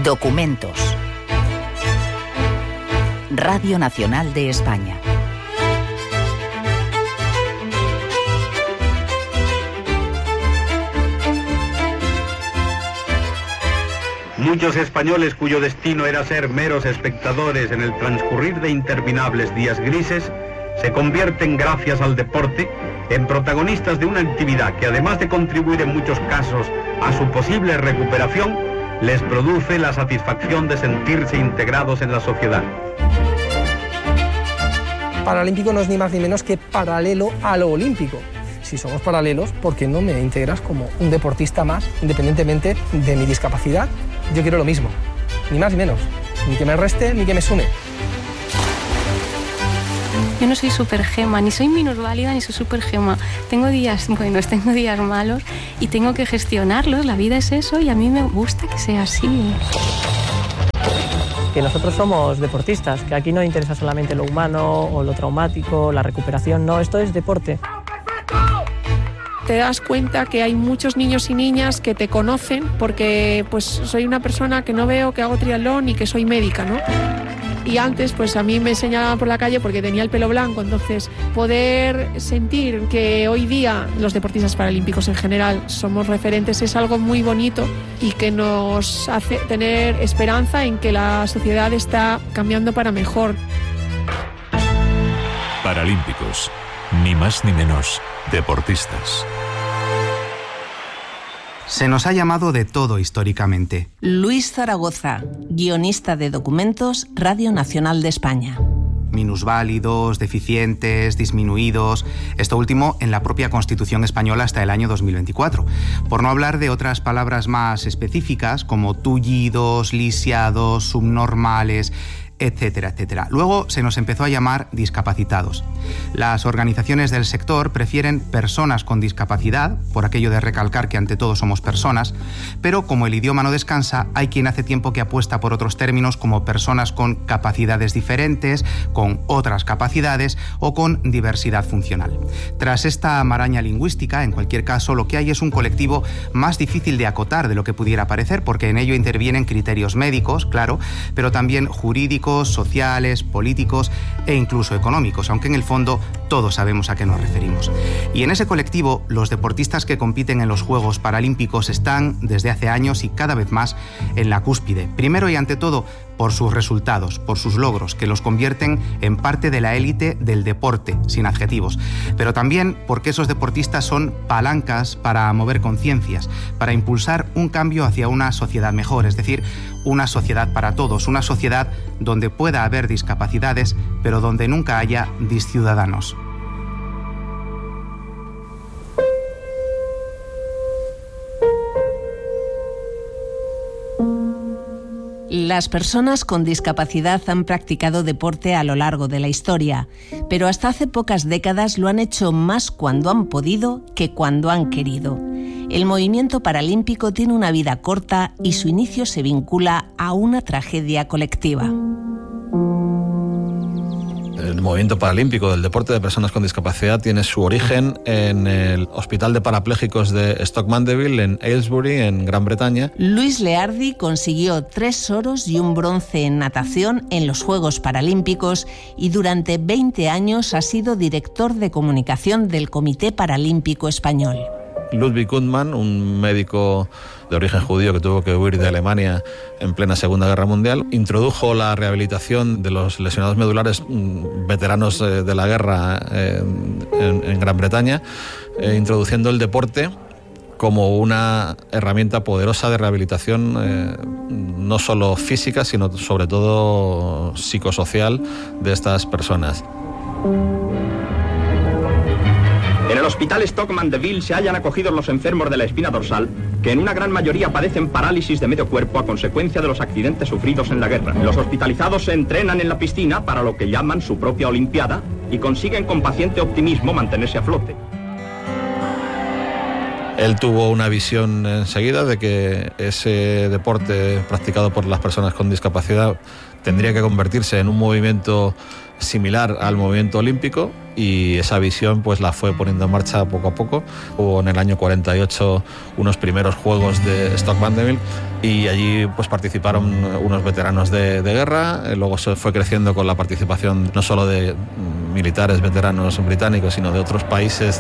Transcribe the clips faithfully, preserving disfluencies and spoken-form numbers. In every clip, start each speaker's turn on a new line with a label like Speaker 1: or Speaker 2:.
Speaker 1: Documentos. Radio Nacional de España.
Speaker 2: Muchos españoles cuyo destino era ser meros espectadores en el transcurrir de interminables días grises, se convierten gracias al deporte en protagonistas de una actividad que, además de contribuir en muchos casos a su posible recuperación, les produce la satisfacción de sentirse integrados en la sociedad.
Speaker 3: Paralímpico no es ni más ni menos que paralelo a lo olímpico. Si somos paralelos, ¿por qué no me integras como un deportista más, independientemente de mi discapacidad? Yo quiero lo mismo, ni más ni menos, ni que me reste ni que me sume.
Speaker 4: Yo no soy súper gema, ni soy minusválida ni soy súper gema. Tengo días buenos, tengo días malos y tengo que gestionarlos. La vida es eso y a mí me gusta que sea así.
Speaker 5: Que nosotros somos deportistas, que aquí no interesa solamente lo humano o lo traumático, la recuperación, no, esto es deporte.
Speaker 6: Te das cuenta que hay muchos niños y niñas que te conocen porque pues soy una persona que no veo, que hago triatlón y que soy médica, ¿no? Y antes pues a mí me señalaban por la calle porque tenía el pelo blanco, entonces poder sentir que hoy día los deportistas paralímpicos en general somos referentes es algo muy bonito y que nos hace tener esperanza en que la sociedad está cambiando para mejor.
Speaker 7: Paralímpicos, ni más ni menos deportistas.
Speaker 8: Se nos ha llamado de todo históricamente.
Speaker 1: Luis Zaragoza, guionista de Documentos, Radio Nacional de España.
Speaker 8: Minusválidos, deficientes, disminuidos, esto último en la propia Constitución española hasta el año dos mil veinticuatro. Por no hablar de otras palabras más específicas como tullidos, lisiados, subnormales, etcétera, etcétera. Luego se nos empezó a llamar discapacitados. Las organizaciones del sector prefieren personas con discapacidad, por aquello de recalcar que ante todo somos personas, pero como el idioma no descansa, hay quien hace tiempo que apuesta por otros términos como personas con capacidades diferentes, con otras capacidades o con diversidad funcional. Tras esta maraña lingüística, en cualquier caso, lo que hay es un colectivo más difícil de acotar de lo que pudiera parecer, porque en ello intervienen criterios médicos, claro, pero también jurídicos, sociales, políticos e incluso económicos, aunque en el fondo todos sabemos a qué nos referimos. Y en ese colectivo, los deportistas que compiten en los Juegos Paralímpicos están, desde hace años y cada vez más, en la cúspide. Primero y ante todo, por sus resultados, por sus logros, que los convierten en parte de la élite del deporte, sin adjetivos. Pero también porque esos deportistas son palancas para mover conciencias, para impulsar un cambio hacia una sociedad mejor, es decir, una sociedad para todos, una sociedad donde pueda haber discapacidades, pero donde nunca haya disciudadanos.
Speaker 1: Las personas con discapacidad han practicado deporte a lo largo de la historia, pero hasta hace pocas décadas lo han hecho más cuando han podido que cuando han querido. El movimiento paralímpico tiene una vida corta y su inicio se vincula a una tragedia colectiva.
Speaker 9: El movimiento paralímpico del deporte de personas con discapacidad tiene su origen en el Hospital de Parapléjicos de Stoke Mandeville, en Aylesbury, en Gran Bretaña.
Speaker 1: Luis Leardi consiguió tres oros y un bronce en natación en los Juegos Paralímpicos y durante veinte años ha sido director de comunicación del Comité Paralímpico Español.
Speaker 9: Ludwig Guttmann, un médico de origen judío que tuvo que huir de Alemania en plena Segunda Guerra Mundial, introdujo la rehabilitación de los lesionados medulares veteranos de la guerra en, en Gran Bretaña, eh, introduciendo el deporte como una herramienta poderosa de rehabilitación, eh, no solo física, sino sobre todo psicosocial de estas personas.
Speaker 10: En el Hospital Stoke Mandeville se hallan acogidos los enfermos de la espina dorsal, que en una gran mayoría padecen parálisis de medio cuerpo a consecuencia de los accidentes sufridos en la guerra. Los hospitalizados se entrenan en la piscina para lo que llaman su propia olimpiada y consiguen con paciente optimismo mantenerse a flote.
Speaker 9: Él tuvo una visión enseguida de que ese deporte practicado por las personas con discapacidad tendría que convertirse en un movimiento similar al movimiento olímpico, y esa visión pues la fue poniendo en marcha poco a poco. Hubo en el año cuarenta y ocho unos primeros Juegos de Stoke Mandeville y allí pues participaron unos veteranos de, de guerra. Luego se fue creciendo con la participación no solo de militares veteranos británicos, sino de otros países.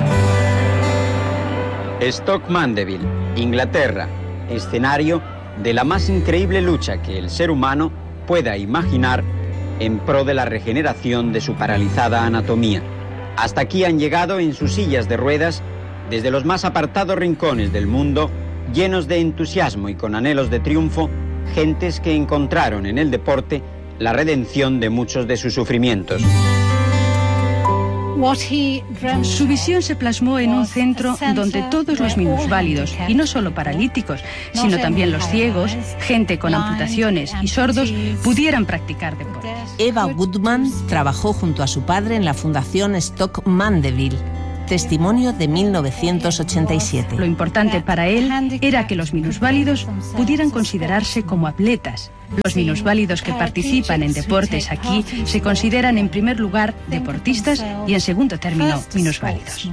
Speaker 11: Stoke Mandeville, Inglaterra, escenario de la más increíble lucha que el ser humano pueda imaginar en pro de la regeneración de su paralizada anatomía. Hasta aquí han llegado en sus sillas de ruedas, desde los más apartados rincones del mundo, llenos de entusiasmo y con anhelos de triunfo, gentes que encontraron en el deporte la redención de muchos de sus sufrimientos.
Speaker 12: Su visión se plasmó en un centro donde todos los minusválidos, y no solo paralíticos, sino también los ciegos, gente con amputaciones y sordos, pudieran practicar deporte.
Speaker 1: Eva Goodman trabajó junto a su padre en la Fundación Stoke Mandeville. Testimonio de mil novecientos ochenta y siete.
Speaker 12: Lo importante para él era que los minusválidos pudieran considerarse como atletas. Los minusválidos que participan en deportes aquí se consideran en primer lugar deportistas y en segundo término minusválidos.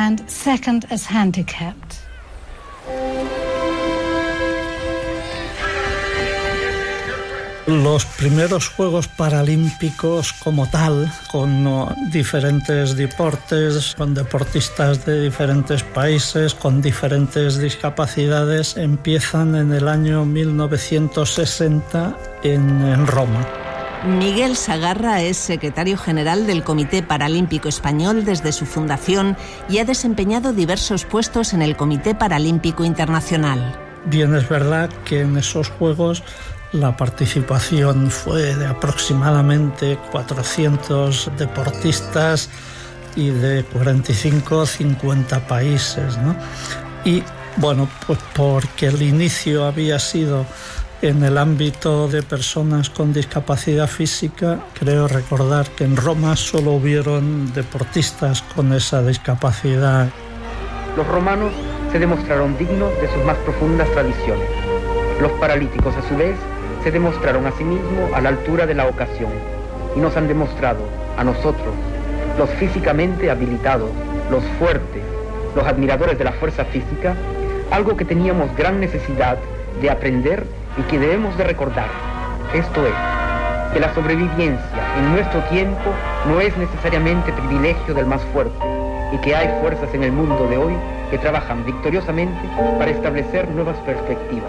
Speaker 13: Los primeros Juegos Paralímpicos como tal, con uh, diferentes deportes, con deportistas de diferentes países, con diferentes discapacidades, empiezan en el año mil novecientos sesenta en, en Roma.
Speaker 1: Miguel Sagarra es secretario general del Comité Paralímpico Español desde su fundación y ha desempeñado diversos puestos en el Comité Paralímpico Internacional.
Speaker 13: Bien, es verdad que en esos Juegos la participación fue de aproximadamente cuatrocientos deportistas y de cuarenta y cinco a cincuenta países, ¿no? Y bueno, pues porque el inicio había sido en el ámbito de personas con discapacidad física, creo recordar que en Roma solo hubieron deportistas con esa discapacidad.
Speaker 14: Los romanos se demostraron dignos de sus más profundas tradiciones. Los paralíticos, a su vez, se demostraron a sí mismos a la altura de la ocasión y nos han demostrado a nosotros, los físicamente habilitados, los fuertes, los admiradores de la fuerza física, algo que teníamos gran necesidad de aprender y que debemos de recordar. Esto es, que la sobrevivencia en nuestro tiempo no es necesariamente privilegio del más fuerte y que hay fuerzas en el mundo de hoy que trabajan victoriosamente para establecer nuevas perspectivas.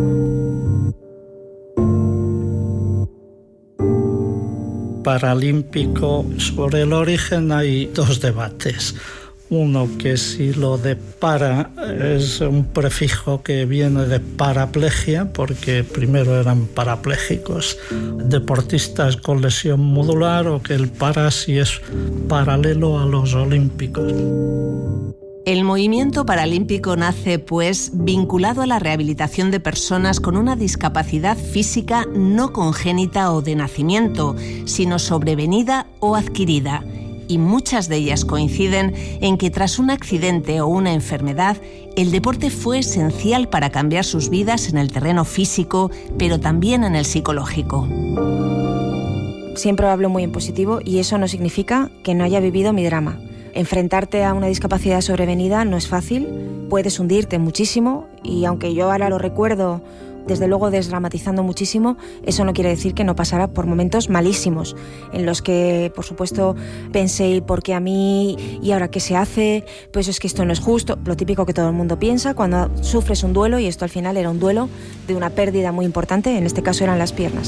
Speaker 13: Paralímpico, sobre el origen hay dos debates. Uno, que si lo de para es un prefijo que viene de paraplegia, porque primero eran parapléjicos, deportistas con lesión modular, o que el para si es paralelo a los olímpicos.
Speaker 1: El movimiento paralímpico nace, pues, vinculado a la rehabilitación de personas con una discapacidad física no congénita o de nacimiento, sino sobrevenida o adquirida. Y muchas de ellas coinciden en que tras un accidente o una enfermedad, el deporte fue esencial para cambiar sus vidas en el terreno físico, pero también en el psicológico.
Speaker 15: Siempre hablo muy en positivo y eso no significa que no haya vivido mi drama. Enfrentarte a una discapacidad sobrevenida no es fácil, puedes hundirte muchísimo y aunque yo ahora lo recuerdo, desde luego desdramatizando muchísimo, eso no quiere decir que no pasara por momentos malísimos, en los que, por supuesto, pensé, ¿y por qué a mí? ¿Y ahora qué se hace? Pues es que esto no es justo, lo típico que todo el mundo piensa cuando sufres un duelo, y esto al final era un duelo de una pérdida muy importante, en este caso eran las piernas.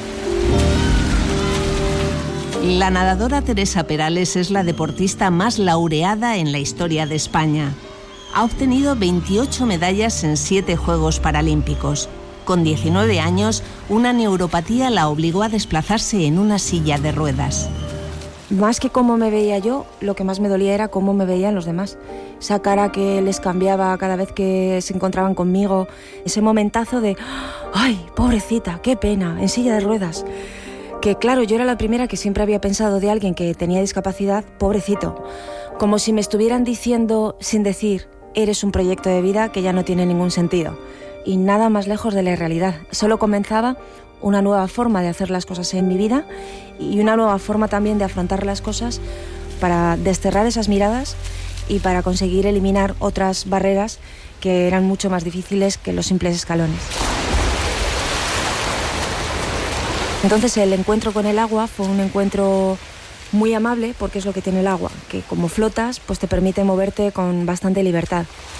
Speaker 1: La nadadora Teresa Perales es la deportista más laureada en la historia de España. Ha obtenido veintiocho medallas en siete Juegos Paralímpicos. Con diecinueve años, una neuropatía la obligó a desplazarse en una silla de ruedas.
Speaker 15: Más que cómo me veía yo, lo que más me dolía era cómo me veían los demás. Esa cara que les cambiaba cada vez que se encontraban conmigo, ese momentazo de ¡ay, pobrecita, qué pena, en silla de ruedas! Que claro, yo era la primera que siempre había pensado de alguien que tenía discapacidad, pobrecito. Como si me estuvieran diciendo, sin decir, eres un proyecto de vida que ya no tiene ningún sentido. Y nada más lejos de la realidad. Solo comenzaba una nueva forma de hacer las cosas en mi vida y una nueva forma también de afrontar las cosas para desterrar esas miradas y para conseguir eliminar otras barreras que eran mucho más difíciles que los simples escalones. Entonces el encuentro con el agua fue un encuentro muy amable, porque es lo que tiene el agua, que como flotas pues te permite moverte con bastante libertad.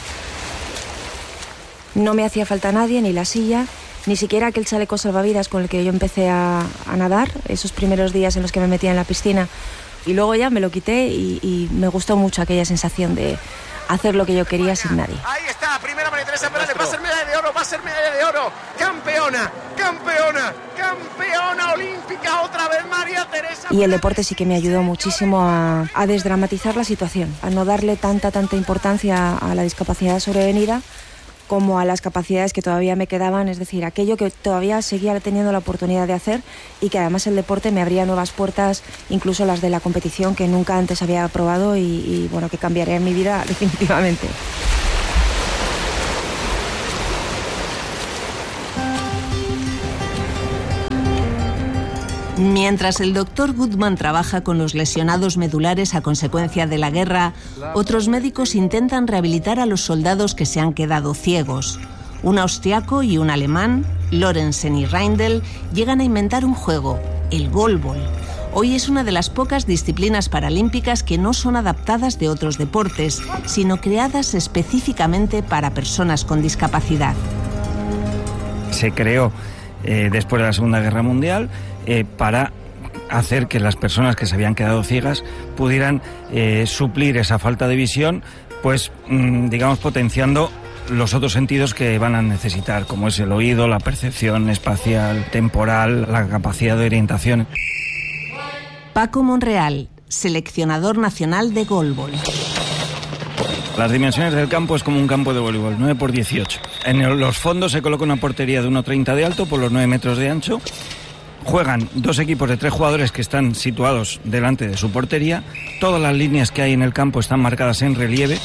Speaker 15: No me hacía falta nadie, ni la silla, ni siquiera aquel chaleco salvavidas con el que yo empecé a, a nadar, esos primeros días en los que me metía en la piscina. Y luego ya me lo quité y, y me gustó mucho aquella sensación de hacer lo que yo quería sin nadie.
Speaker 16: Ahí está, primera María Teresa Perales, va a ser medalla de oro, va a ser medalla de oro, campeona, campeona, campeona olímpica, otra vez María Teresa.
Speaker 15: Y el deporte sí que me ayudó muchísimo a, a desdramatizar la situación, a no darle tanta, tanta importancia a la discapacidad sobrevenida como a las capacidades que todavía me quedaban, es decir, aquello que todavía seguía teniendo la oportunidad de hacer y que además el deporte me abría nuevas puertas, incluso las de la competición que nunca antes había probado y, y bueno, que cambiaría mi vida definitivamente.
Speaker 1: Mientras el doctor Goodman trabaja con los lesionados medulares a consecuencia de la guerra, otros médicos intentan rehabilitar a los soldados que se han quedado ciegos. Un austriaco y un alemán, Lorenzen y Reindl, llegan a inventar un juego, el Goalball. Hoy es una de las pocas disciplinas paralímpicas que no son adaptadas de otros deportes, sino creadas específicamente para personas con discapacidad.
Speaker 17: Se creó eh, después de la Segunda Guerra Mundial Eh, para hacer que las personas que se habían quedado ciegas pudieran eh, suplir esa falta de visión, pues mmm, digamos potenciando los otros sentidos que van a necesitar, como es el oído, la percepción espacial, temporal, la capacidad de orientación.
Speaker 1: Paco Monreal, seleccionador nacional de Goalball.
Speaker 17: Las dimensiones del campo es como un campo de voleibol, nueve por dieciocho. En el, los fondos se coloca una portería de uno treinta de alto por los nueve metros de ancho. Juegan dos equipos de tres jugadores que están situados delante de su portería. Todas las líneas que hay en el campo están marcadas en relieve.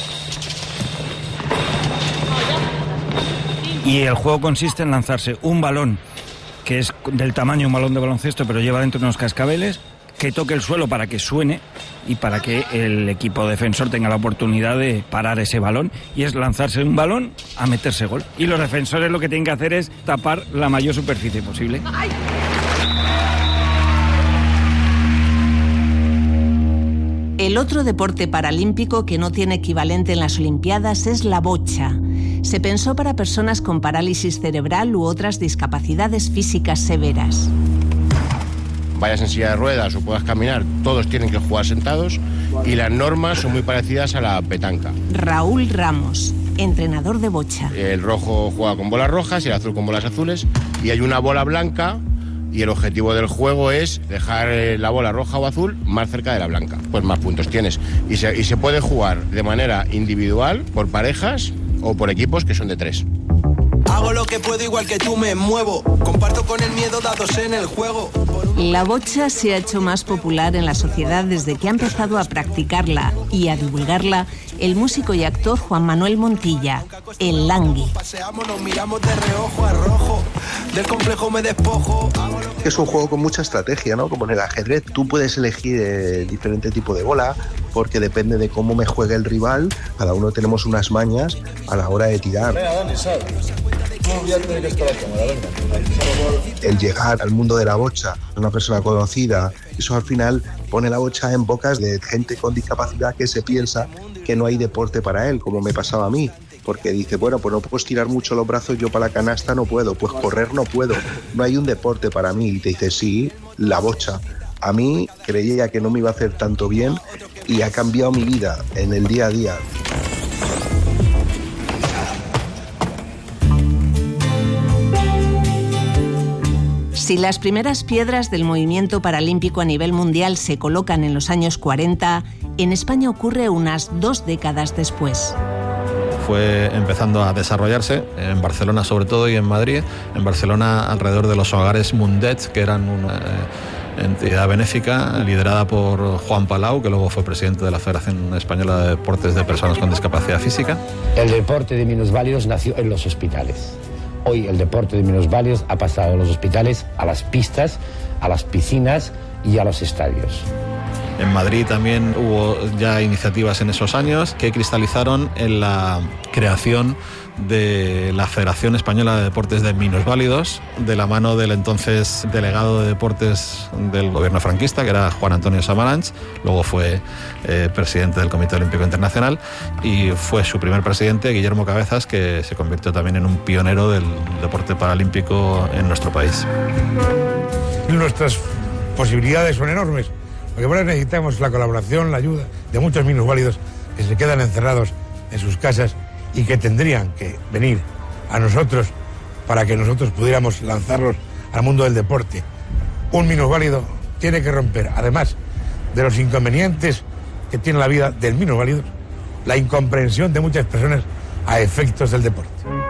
Speaker 17: Y el juego consiste en lanzarse un balón que es del tamaño de un balón de baloncesto, pero lleva dentro unos cascabeles, que toque el suelo para que suene y para que el equipo defensor tenga la oportunidad de parar ese balón. Y es lanzarse un balón a meterse gol. Y los defensores lo que tienen que hacer es tapar la mayor superficie posible.
Speaker 1: El otro deporte paralímpico que no tiene equivalente en las Olimpiadas es la bocha. Se pensó para personas con parálisis cerebral u otras discapacidades físicas severas.
Speaker 18: Vayas en silla de ruedas o puedas caminar, todos tienen que jugar sentados y las normas son muy parecidas a la petanca.
Speaker 1: Raúl Ramos, entrenador de bocha.
Speaker 18: El rojo juega con bolas rojas y el azul con bolas azules y hay una bola blanca. Y el objetivo del juego es dejar la bola roja o azul más cerca de la blanca. Pues más puntos tienes. Y se, y se puede jugar de manera individual, por parejas o por equipos que son de tres.
Speaker 19: Hago lo que puedo igual que tú me muevo. Comparto con el miedo dados en el juego.
Speaker 1: La bocha se ha hecho más popular en la sociedad desde que ha empezado a practicarla y a divulgarla el músico y actor Juan Manuel Montilla, el Langui.
Speaker 19: Paseamos, nos miramos de reojo a rojo. Del complejo me despojo.
Speaker 20: Es un juego con mucha estrategia, ¿no? Como en el ajedrez, tú puedes elegir eh, diferente tipo de bola, porque depende de cómo me juegue el rival, cada uno tenemos unas mañas a la hora de tirar. El llegar al mundo de la bocha, una persona conocida, eso al final pone la bocha en bocas de gente con discapacidad que se piensa que no hay deporte para él, como me pasaba a mí. Porque dice, bueno, pues no puedo estirar mucho los brazos, yo para la canasta no puedo, pues correr no puedo, no hay un deporte para mí. Y te dice, sí, la bocha. A mí creía que no me iba a hacer tanto bien y ha cambiado mi vida en el día a día.
Speaker 1: Si las primeras piedras del movimiento paralímpico a nivel mundial se colocan en los años cuarenta, en España ocurre unas dos décadas después.
Speaker 9: Fue empezando a desarrollarse en Barcelona sobre todo y en Madrid. En Barcelona alrededor de los hogares Mundet, que eran una, entidad benéfica liderada por Juan Palau, que luego fue presidente de la Federación Española de Deportes de Personas con Discapacidad Física.
Speaker 21: El deporte de minusválidos nació en los hospitales. Hoy el deporte de minusválidos ha pasado de los hospitales a las pistas, a las piscinas y a los estadios.
Speaker 9: En Madrid también hubo ya iniciativas en esos años que cristalizaron en la creación de la Federación Española de Deportes de Minusválidos, de la mano del entonces delegado de deportes del gobierno franquista, que era Juan Antonio Samaranch. Luego fue eh, presidente del Comité Olímpico Internacional, y fue su primer presidente, Guillermo Cabezas, que se convirtió también en un pionero del deporte paralímpico en nuestro país.
Speaker 22: Nuestras posibilidades son enormes. Lo que ahora necesitamos es la colaboración, la ayuda de muchos minusválidos que se quedan encerrados en sus casas y que tendrían que venir a nosotros para que nosotros pudiéramos lanzarlos al mundo del deporte. Un minusválido tiene que romper, además de los inconvenientes que tiene la vida del minusválido, la incomprensión de muchas personas a efectos del deporte.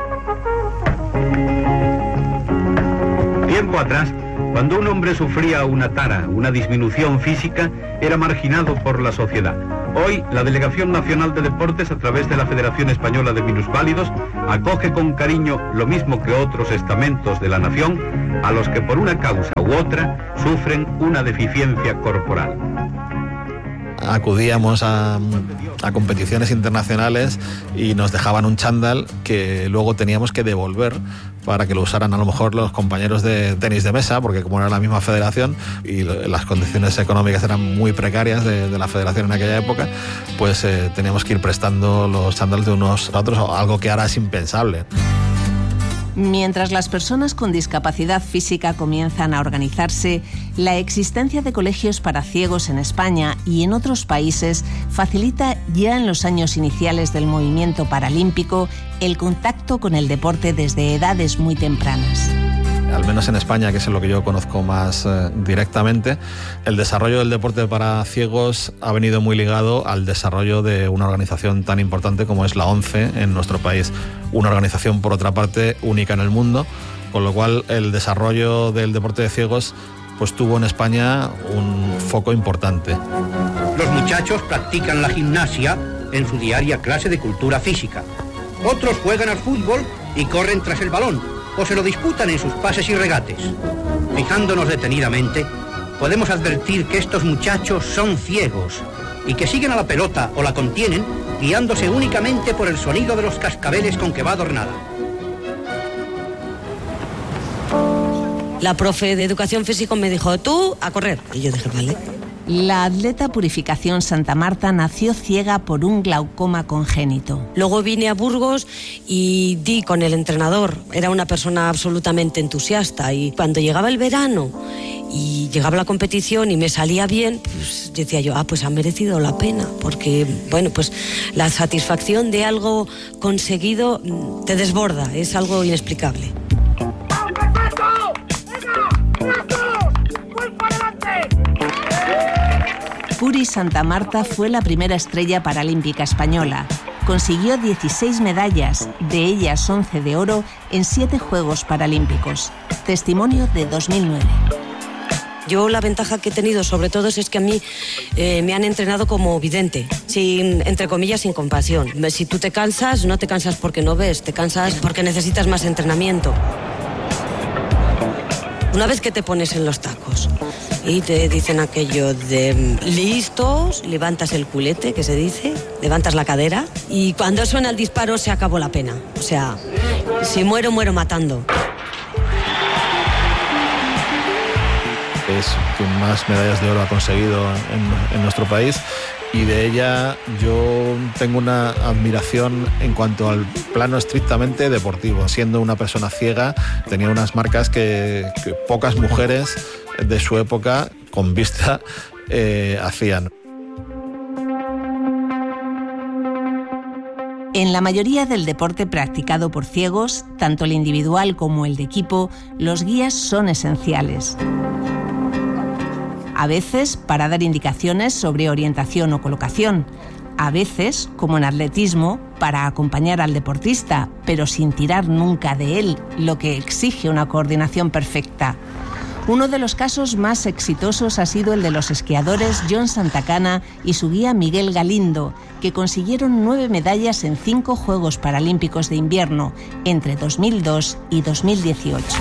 Speaker 2: Tiempo atrás, cuando un hombre sufría una tara, una disminución física, era marginado por la sociedad. Hoy, la Delegación Nacional de Deportes, a través de la Federación Española de Minusválidos, acoge con cariño, lo mismo que otros estamentos de la nación, a los que por una causa u otra sufren una deficiencia corporal.
Speaker 9: Acudíamos a, a competiciones internacionales y nos dejaban un chándal que luego teníamos que devolver para que lo usaran a lo mejor los compañeros de tenis de mesa, porque como era la misma federación y las condiciones económicas eran muy precarias de, de la federación en aquella época, pues eh, teníamos que ir prestando los chándales de unos a otros, algo que ahora es impensable.
Speaker 1: Mientras las personas con discapacidad física comienzan a organizarse, la existencia de colegios para ciegos en España y en otros países facilita ya en los años iniciales del movimiento paralímpico el contacto con el deporte desde edades muy tempranas.
Speaker 9: Al menos en España, que es lo que yo conozco más eh, directamente, el desarrollo del deporte para ciegos ha venido muy ligado al desarrollo de una organización tan importante como es la ONCE en nuestro país. Una organización, por otra parte, única en el mundo, con lo cual el desarrollo del deporte de ciegos pues tuvo en España un foco importante.
Speaker 23: Los muchachos practican la gimnasia en su diaria clase de cultura física. Otros juegan al fútbol y corren tras el balón, o se lo disputan en sus pases y regates. Fijándonos detenidamente, podemos advertir que estos muchachos son ciegos y que siguen a la pelota o la contienen guiándose únicamente por el sonido de los cascabeles con que va adornada.
Speaker 24: La profe de educación física me dijo, tú a correr. Y yo dije, vale.
Speaker 1: La atleta Purificación Santa Marta nació ciega por un glaucoma congénito.
Speaker 24: Luego vine a Burgos y di con el entrenador. Era una persona absolutamente entusiasta y cuando llegaba el verano y llegaba la competición y me salía bien, pues decía yo, ah, pues ha merecido la pena, porque, bueno, pues la satisfacción de algo conseguido te desborda, es algo inexplicable.
Speaker 1: Puri Santa Marta fue la primera estrella paralímpica española. Consiguió dieciséis medallas, de ellas once de oro, en siete Juegos Paralímpicos. Testimonio de dos mil nueve.
Speaker 24: Yo la ventaja que he tenido sobre todo es que a mí eh, me han entrenado como vidente, sin, entre comillas, sin compasión. Si tú te cansas, no te cansas porque no ves, te cansas porque necesitas más entrenamiento. Una vez que te pones en los tacos y te dicen aquello de listos, levantas el culete, que se dice, levantas la cadera y cuando suena el disparo se acabó la pena. O sea, si muero, muero matando.
Speaker 9: Es quien más medallas de oro ha conseguido en, en nuestro país y de ella yo tengo una admiración en cuanto al plano estrictamente deportivo. Siendo una persona ciega, tenía unas marcas que, que pocas mujeres de su época con vista eh, hacían.
Speaker 1: En la mayoría del deporte practicado por ciegos, tanto el individual como el de equipo, los guías son esenciales. A veces para dar indicaciones sobre orientación o colocación, a veces, como en atletismo, para acompañar al deportista, pero sin tirar nunca de él, lo que exige una coordinación perfecta. Uno de los casos más exitosos ha sido el de los esquiadores John Santacana y su guía Miguel Galindo, que consiguieron nueve medallas en cinco Juegos Paralímpicos de Invierno entre dos mil dos y dos mil dieciocho.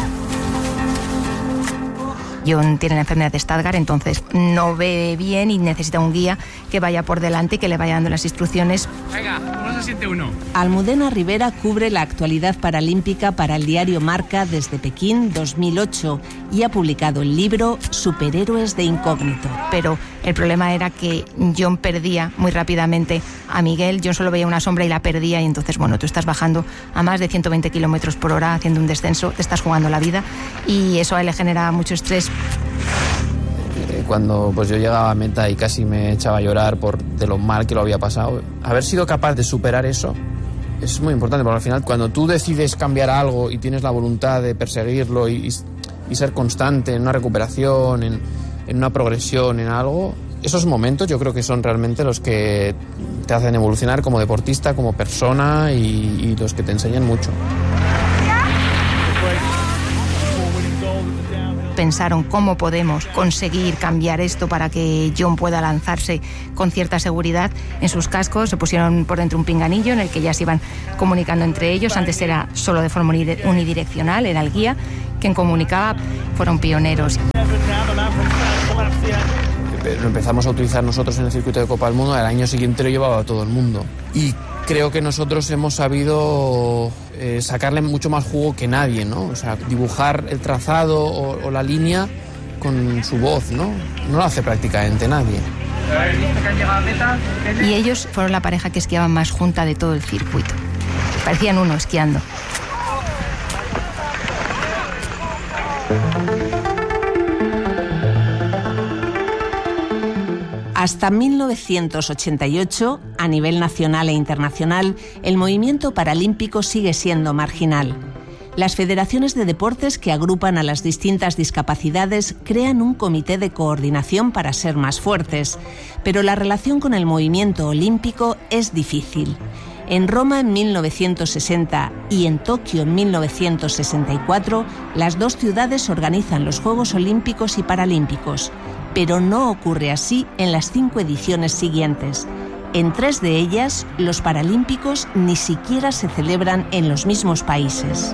Speaker 3: John tiene la enfermedad de Stargardt, entonces no ve bien y necesita un guía que vaya por delante y que le vaya dando las instrucciones.
Speaker 4: Venga, uno se siente uno.
Speaker 1: Almudena Rivera cubre la actualidad paralímpica para el diario Marca desde Pekín dos mil ocho y ha publicado el libro Superhéroes de Incógnito.
Speaker 3: Pero el problema era que John perdía muy rápidamente a Miguel. John solo veía una sombra y la perdía, y entonces, bueno, tú estás bajando a más de ciento veinte kilómetros por hora haciendo un descenso, te estás jugando la vida y eso a él le genera mucho estrés.
Speaker 5: Cuando pues yo llegaba a meta y casi me echaba a llorar por de lo mal que lo había pasado, haber sido capaz de superar eso es muy importante, porque al final cuando tú decides cambiar algo y tienes la voluntad de perseguirlo y, y ser constante en una recuperación, en, en una progresión, en algo, esos momentos yo creo que son realmente los que te hacen evolucionar como deportista, como persona y, y los que te enseñan mucho.
Speaker 3: Pensaron cómo podemos conseguir cambiar esto para que John pueda lanzarse con cierta seguridad en sus cascos. Se pusieron por dentro un pinganillo en el que ya se iban comunicando entre ellos. Antes era solo de forma unidireccional, era el guía quien comunicaba. Fueron pioneros.
Speaker 5: Lo empezamos a utilizar nosotros en el circuito de Copa del Mundo, al año siguiente lo llevaba todo el mundo. Y creo que nosotros hemos sabido eh, sacarle mucho más jugo que nadie, ¿no? O sea, dibujar el trazado o, o la línea con su voz, ¿no? No lo hace prácticamente nadie.
Speaker 3: Y ellos fueron la pareja que esquiaban más junta de todo el circuito. Parecían uno esquiando.
Speaker 1: Hasta mil novecientos ochenta y ocho, a nivel nacional e internacional, el movimiento paralímpico sigue siendo marginal. Las federaciones de deportes que agrupan a las distintas discapacidades crean un comité de coordinación para ser más fuertes, pero la relación con el movimiento olímpico es difícil. En Roma en mil novecientos sesenta y en Tokio en mil novecientos sesenta y cuatro, las dos ciudades organizan los Juegos Olímpicos y Paralímpicos, pero no ocurre así en las cinco ediciones siguientes. En tres de ellas, los Paralímpicos ni siquiera se celebran en los mismos países.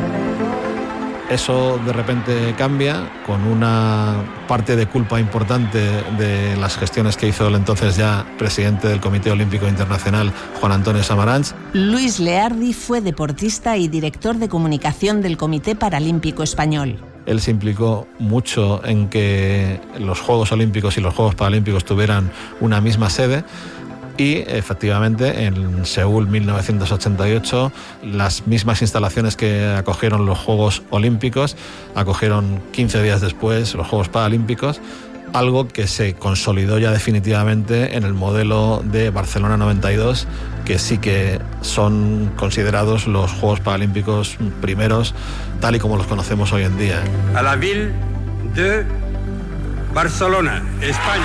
Speaker 9: Eso de repente cambia, con una parte de culpa importante de las gestiones que hizo el entonces ya presidente del Comité Olímpico Internacional, Juan Antonio Samaranch.
Speaker 1: Luis Leardi fue deportista y director de comunicación del Comité Paralímpico Español.
Speaker 9: Él se implicó mucho en que los Juegos Olímpicos y los Juegos Paralímpicos tuvieran una misma sede. Y efectivamente en Seúl mil novecientos ochenta y ocho las mismas instalaciones que acogieron los Juegos Olímpicos acogieron quince días después los Juegos Paralímpicos, algo que se consolidó ya definitivamente en el modelo de Barcelona noventa y dos, que sí que son considerados los Juegos Paralímpicos primeros tal y como los conocemos hoy en día.
Speaker 6: A la ville de Barcelona, España.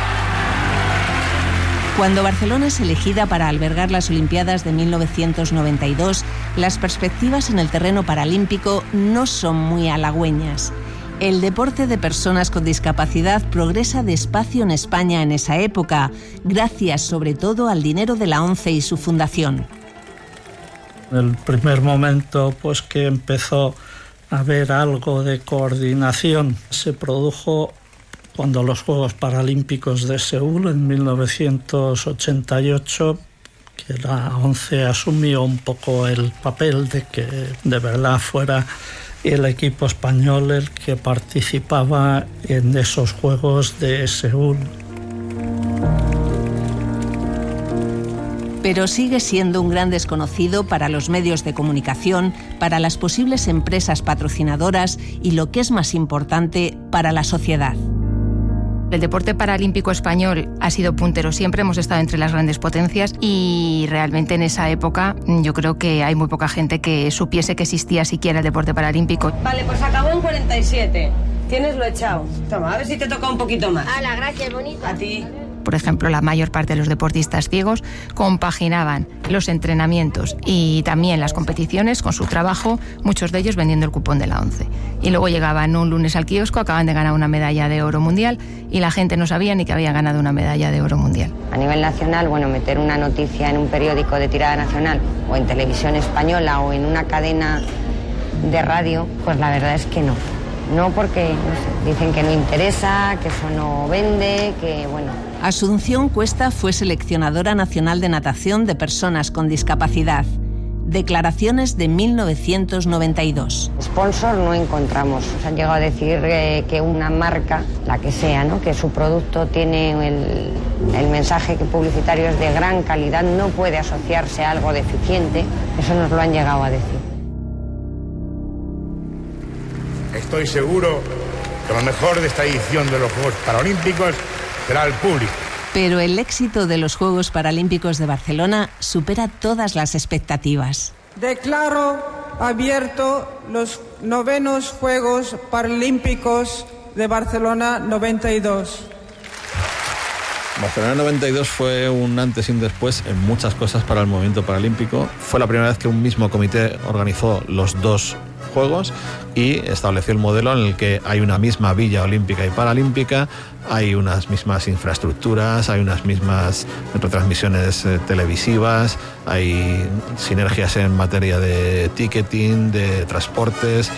Speaker 1: Cuando Barcelona es elegida para albergar las Olimpiadas de mil novecientos noventa y dos, las perspectivas en el terreno paralímpico no son muy halagüeñas. El deporte de personas con discapacidad progresa despacio en España en esa época, gracias sobre todo al dinero de la ONCE y su fundación.
Speaker 13: El primer momento pues que empezó a haber algo de coordinación se produjo cuando los Juegos Paralímpicos de Seúl en mil novecientos ochenta y ocho, que la ONCE asumió un poco el papel de que de verdad fuera el equipo español el que participaba en esos Juegos de Seúl.
Speaker 1: Pero sigue siendo un gran desconocido para los medios de comunicación, para las posibles empresas patrocinadoras y, lo que es más importante, para la sociedad.
Speaker 3: El deporte paralímpico español ha sido puntero siempre, hemos estado entre las grandes potencias y realmente en esa época yo creo que hay muy poca gente que supiese que existía siquiera el deporte paralímpico.
Speaker 24: Vale, pues acabó en cuarenta y siete. Tienes lo echado. Toma, a ver si te toca un poquito más.
Speaker 25: Hala, gracias, bonita.
Speaker 24: A ti.
Speaker 3: por ejemplo, la mayor parte de los deportistas ciegos compaginaban los entrenamientos y también las competiciones con su trabajo, muchos de ellos vendiendo el cupón de la ONCE. Y luego llegaban un lunes al kiosco, acaban de ganar una medalla de oro mundial y la gente no sabía ni que había ganado una medalla de oro mundial.
Speaker 7: A nivel nacional, bueno, meter una noticia en un periódico de tirada nacional o en televisión española o en una cadena de radio, pues la verdad es que no. No porque no sé, dicen que no interesa, que eso no vende, que bueno.
Speaker 1: Asunción Cuesta fue seleccionadora nacional de natación de personas con discapacidad. Declaraciones de mil novecientos noventa y dos.
Speaker 7: Sponsor no encontramos. Nos han llegado a decir eh, que una marca, la que sea, ¿no?, que su producto tiene el, el mensaje que publicitario es de gran calidad, no puede asociarse a algo deficiente. Eso nos lo han llegado a decir.
Speaker 22: Estoy seguro que lo mejor de esta edición de los Juegos Paralímpicos será el público.
Speaker 1: Pero el éxito de los Juegos Paralímpicos de Barcelona supera todas las expectativas.
Speaker 8: Declaro abierto los novenos Juegos Paralímpicos de Barcelona noventa y dos.
Speaker 9: Barcelona noventa y dos fue un antes y un después en muchas cosas para el movimiento paralímpico. Fue la primera vez que un mismo comité organizó los dos Juegos y estableció el modelo en el que hay una misma villa olímpica y paralímpica, hay unas mismas infraestructuras, hay unas mismas retransmisiones eh, televisivas, hay sinergias en materia de ticketing, de transportes.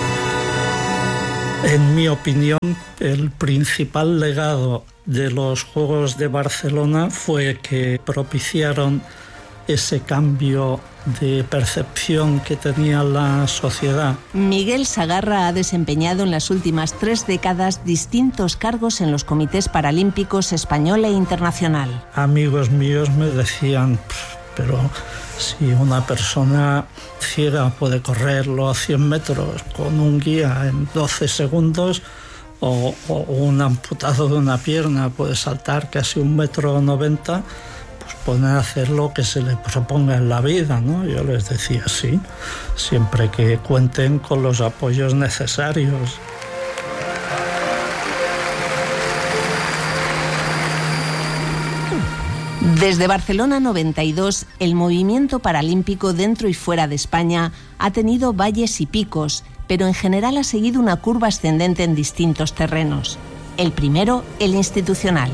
Speaker 13: En mi opinión, el principal legado de los Juegos de Barcelona fue que propiciaron ese cambio de percepción que tenía la sociedad.
Speaker 1: Miguel Sagarra ha desempeñado en las últimas tres décadas distintos cargos en los comités paralímpicos español e internacional.
Speaker 13: Amigos míos me decían, pero si una persona ciega puede correr los cien metros con un guía en doce segundos, o, o un amputado de una pierna puede saltar casi un metro noventa, pueden hacer lo que se les proponga en la vida, ¿no? Yo les decía sí, siempre que cuenten con los apoyos necesarios.
Speaker 1: Desde Barcelona noventa y dos, el movimiento paralímpico dentro y fuera de España ha tenido valles y picos, pero en general ha seguido una curva ascendente en distintos terrenos. El primero, el institucional.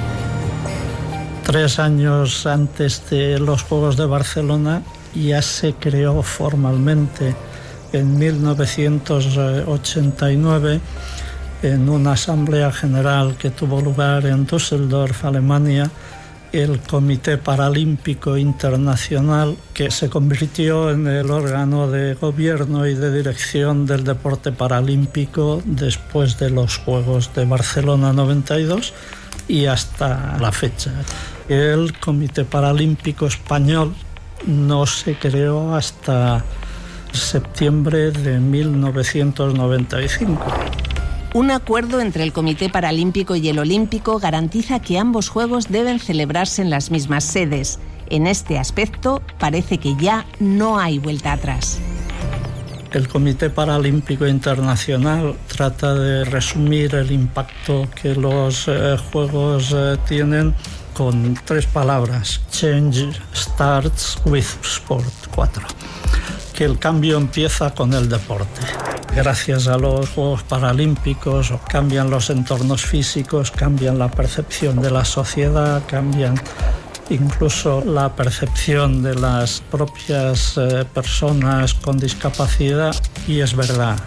Speaker 13: Tres años antes de los Juegos de Barcelona ya se creó formalmente, en mil novecientos ochenta y nueve, en una asamblea general que tuvo lugar en Düsseldorf, Alemania, el Comité Paralímpico Internacional, que se convirtió en el órgano de gobierno y de dirección del deporte paralímpico después de los Juegos de Barcelona noventa y dos y hasta la fecha. El Comité Paralímpico Español no se creó hasta septiembre de mil novecientos noventa y cinco.
Speaker 1: Un acuerdo entre el Comité Paralímpico y el Olímpico garantiza que ambos Juegos deben celebrarse en las mismas sedes. En este aspecto parece que ya no hay vuelta atrás.
Speaker 13: El Comité Paralímpico Internacional trata de resumir el impacto que los eh, Juegos eh, tienen con tres palabras: Change starts with sport. Cuatro. Que el cambio empieza con el deporte. Gracias a los Juegos Paralímpicos cambian los entornos físicos, cambian la percepción de la sociedad, cambian incluso la percepción de las propias eh, personas con discapacidad, y es verdad.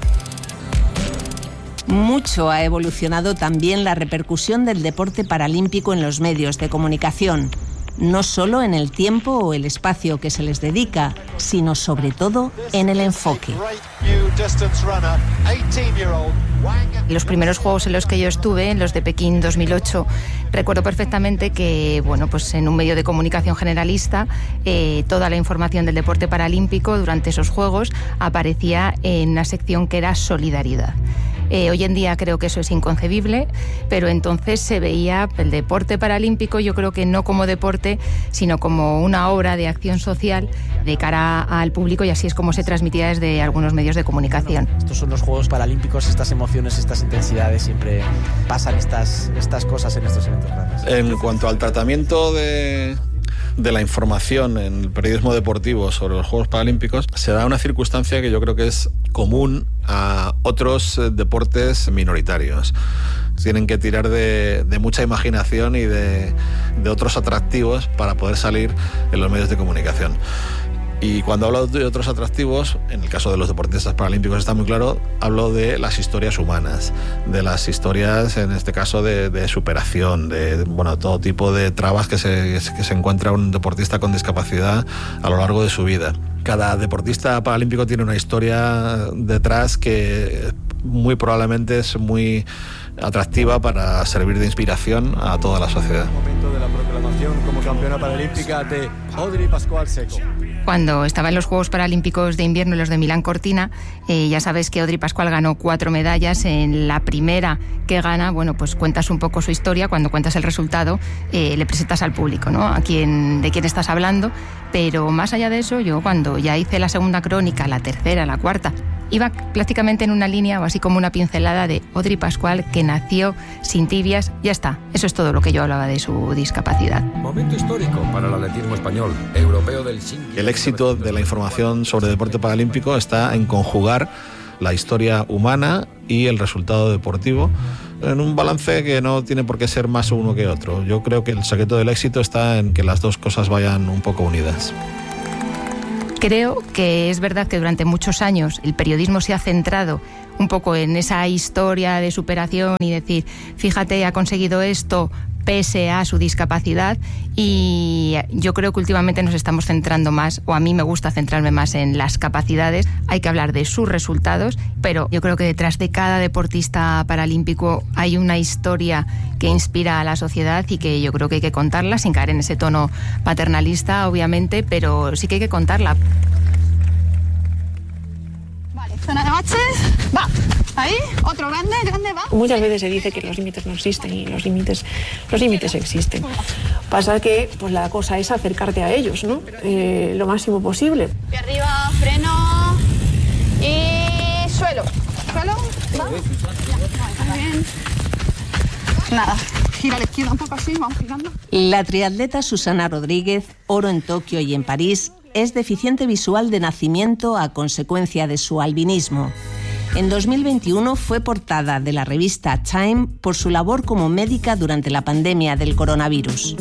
Speaker 1: Mucho ha evolucionado también la repercusión del deporte paralímpico en los medios de comunicación, no solo en el tiempo o el espacio que se les dedica, sino sobre todo en el enfoque.
Speaker 3: Los primeros juegos en los que yo estuve, los de Pekín dos mil ocho, recuerdo perfectamente que, bueno, pues en un medio de comunicación generalista, eh, toda la información del deporte paralímpico durante esos juegos aparecía en una sección que era solidaridad. Eh, hoy en día creo que eso es inconcebible, pero entonces se veía el deporte paralímpico, yo creo que no como deporte, sino como una obra de acción social de cara al público, y así es como se transmitía desde algunos medios de comunicación.
Speaker 10: Estos son los Juegos Paralímpicos, estas emociones, estas intensidades, siempre pasan estas, estas cosas en estos eventos grandes.
Speaker 9: En cuanto al tratamiento de... de la información en el periodismo deportivo sobre los Juegos Paralímpicos, se da una circunstancia que yo creo que es común a otros deportes minoritarios. Tienen que tirar de, de mucha imaginación y de, de otros atractivos para poder salir en los medios de comunicación. Y cuando hablo de otros atractivos, en el caso de los deportistas paralímpicos está muy claro, hablo de las historias humanas, de las historias, en este caso, de, de superación, de bueno, todo tipo de trabas que se, que se encuentra un deportista con discapacidad a lo largo de su vida. Cada deportista paralímpico tiene una historia detrás que muy probablemente es muy atractiva para servir de inspiración a toda la sociedad.
Speaker 11: Momento de la proclamación como campeona paralímpica de Audrey Pascual Seco.
Speaker 3: Cuando estaba en los Juegos Paralímpicos de Invierno, los de Milán Cortina, eh, ya sabes que Audrey Pascual ganó cuatro medallas. En la primera que gana, bueno, pues cuentas un poco su historia. Cuando cuentas el resultado, eh, le presentas al público, ¿no? A quién, de quién estás hablando. Pero más allá de eso, yo cuando ya hice la segunda crónica, la tercera, la cuarta, iba prácticamente en una línea o así como una pincelada de Audrey Pascual, que nació sin tibias. Ya está, eso es todo lo que yo hablaba de su discapacidad.
Speaker 12: Momento histórico para el atletismo español, europeo del Shinki.
Speaker 9: El éxito de la información sobre deporte paralímpico está en conjugar la historia humana y el resultado deportivo en un balance que no tiene por qué ser más uno que otro. Yo creo que el secreto del éxito está en que las dos cosas vayan un poco unidas.
Speaker 3: Creo que es verdad que durante muchos años el periodismo se ha centrado un poco en esa historia de superación y decir, fíjate, ha conseguido esto pese a su discapacidad, y yo creo que últimamente nos estamos centrando más, o a mí me gusta centrarme más en las capacidades. Hay que hablar de sus resultados, pero yo creo que detrás de cada deportista paralímpico hay una historia que inspira a la sociedad y que yo creo que hay que contarla sin caer en ese tono paternalista, obviamente, pero sí que hay que contarla.
Speaker 14: Vale, zona de baches, va. Ahí, otro grande, grande, va.
Speaker 25: Muchas veces se dice que los límites no existen y los límites, los límites existen. Pasa que pues la cosa es acercarte a ellos, ¿no? Eh, lo máximo posible.
Speaker 14: Y arriba, freno y suelo. Suelo, va. Muy bien. Nada, gira a la izquierda un poco así, vamos girando.
Speaker 1: La triatleta Susana Rodríguez, oro en Tokio y en París, es deficiente visual de nacimiento a consecuencia de su albinismo. En dos mil veintiuno fue portada de la revista Time por su labor como médica durante la pandemia del coronavirus.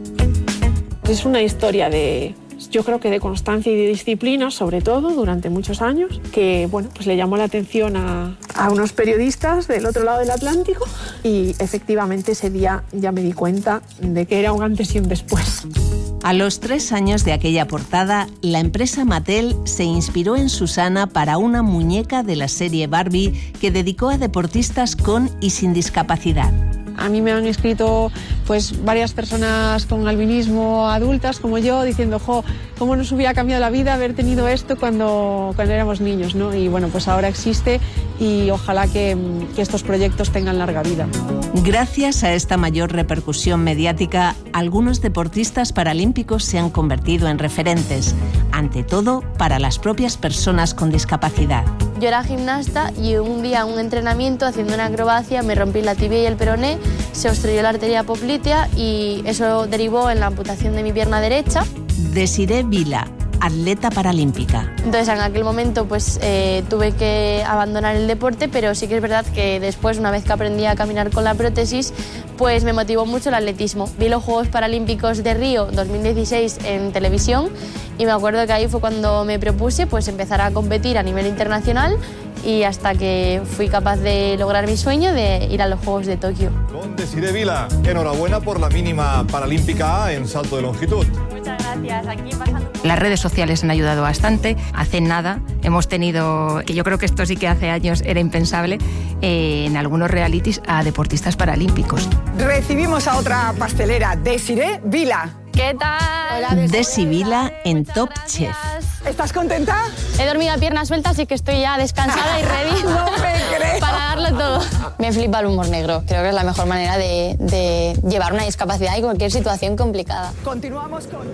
Speaker 25: Es una historia de, yo creo que de constancia y de disciplina, sobre todo durante muchos años, que bueno, pues le llamó la atención a, a unos periodistas del otro lado del Atlántico, y efectivamente ese día ya me di cuenta de que era un antes y un después.
Speaker 1: A los tres años de aquella portada, la empresa Mattel se inspiró en Susana para una muñeca de la serie Barbie que dedicó a deportistas con y sin discapacidad.
Speaker 25: A mí me han escrito pues varias personas con albinismo adultas como yo diciendo, jo, cómo nos hubiera cambiado la vida haber tenido esto cuando, cuando éramos niños, ¿no? Y bueno, pues ahora existe y ojalá que, que estos proyectos tengan larga vida.
Speaker 1: Gracias a esta mayor repercusión mediática, algunos deportistas paralímpicos se han convertido en referentes, ante todo para las propias personas con discapacidad.
Speaker 26: Yo era gimnasta y un día en un entrenamiento haciendo una acrobacia me rompí la tibia y el peroné, se obstruyó la arteria poplitea y eso derivó en la amputación de mi pierna derecha.
Speaker 1: Desiree Vila, atleta paralímpica.
Speaker 26: Entonces en aquel momento pues eh, tuve que abandonar el deporte, pero sí que es verdad que después, una vez que aprendí a caminar con la prótesis, pues me motivó mucho el atletismo. Vi los Juegos Paralímpicos de Río dos mil dieciséis en televisión y me acuerdo que ahí fue cuando me propuse pues empezar a competir a nivel internacional, y hasta que fui capaz de lograr mi sueño de ir a los Juegos de Tokio.
Speaker 11: Con Desiree Vila, enhorabuena por la mínima paralímpica A en salto de longitud.
Speaker 26: Muchas gracias. Aquí pasando...
Speaker 3: Las redes sociales han ayudado bastante. Hace nada hemos tenido, que yo creo que esto sí que hace años era impensable, eh, en algunos realities a deportistas paralímpicos.
Speaker 27: Recibimos a otra pastelera, Desiree Vila.
Speaker 26: ¿Qué tal?
Speaker 27: Hola,
Speaker 1: Desi Vila en Top Chef.
Speaker 27: ¿Estás contenta?
Speaker 26: He dormido a pierna suelta, así que estoy ya descansada y ready
Speaker 27: no me creo.
Speaker 26: para darlo todo. Me flipa el humor negro. Creo que es la mejor manera de, de llevar una discapacidad y cualquier situación complicada.
Speaker 27: Continuamos con...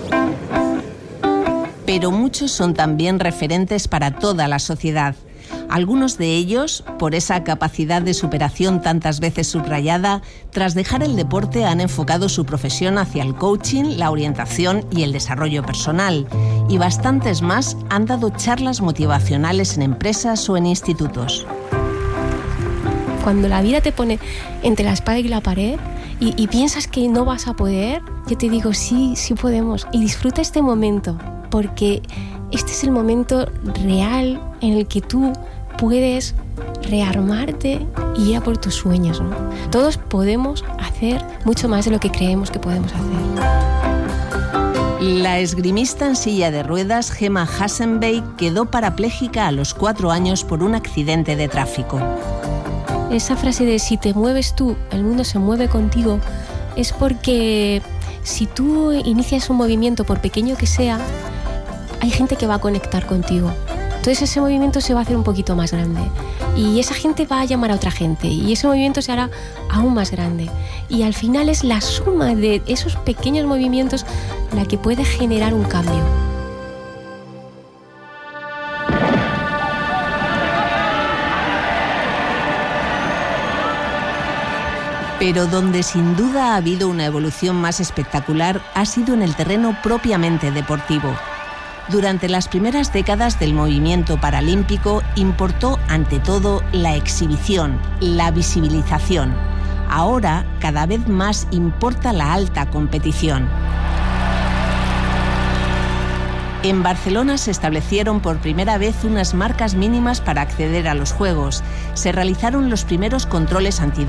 Speaker 1: Pero muchos son también referentes para toda la sociedad. Algunos de ellos, por esa capacidad de superación tantas veces subrayada, tras dejar el deporte han enfocado su profesión hacia el coaching, la orientación y el desarrollo personal. Y bastantes más han dado charlas motivacionales en empresas o en institutos.
Speaker 15: Cuando la vida te pone entre la espada y la pared y, y piensas que no vas a poder, yo te digo, sí, sí podemos. Y disfruta este momento, porque este es el momento real en el que tú puedes rearmarte y ir a por tus sueños, ¿no? Todos podemos hacer mucho más de lo que creemos que podemos hacer.
Speaker 1: La esgrimista en silla de ruedas Gemma Hassenbeck quedó parapléjica a los cuatro años por un accidente de tráfico.
Speaker 15: Esa frase de si te mueves tú, el mundo se mueve contigo, es porque si tú inicias un movimiento, por pequeño que sea, hay gente que va a conectar contigo. Entonces ese movimiento se va a hacer un poquito más grande y esa gente va a llamar a otra gente y ese movimiento se hará aún más grande. Y al final es la suma de esos pequeños movimientos la que puede generar un cambio.
Speaker 1: Pero donde sin duda ha habido una evolución más espectacular ha sido en el terreno propiamente deportivo. Durante las primeras décadas del movimiento paralímpico importó ante todo la exhibición, la visibilización. Ahora cada vez más importa la alta competición. En Barcelona se establecieron por primera vez unas marcas mínimas para acceder a los Juegos. Se realizaron los primeros controles antidopaje.